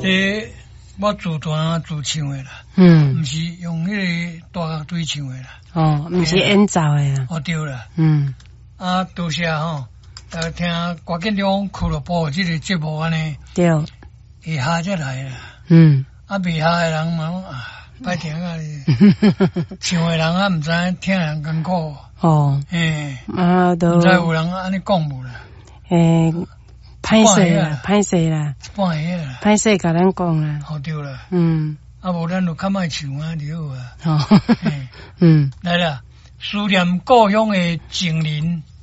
我自弹自唱的啦，毋是用迄个大乐队唱的啦。 哦，毋是演奏的啦。 哦，对啦。多谢吼，听郭建中俱乐部这个节目安尼。对。会下才来啦。未下的人嘛歹听啊！唱的人毋知听人艰苦。哦。都。毋知有人安尼讲无啦。 歹势啦，歹势啦，歹势甲咱讲啦。 好对啦。无咱就较莫唱啊，就好啊。来啦，思念故乡的情人。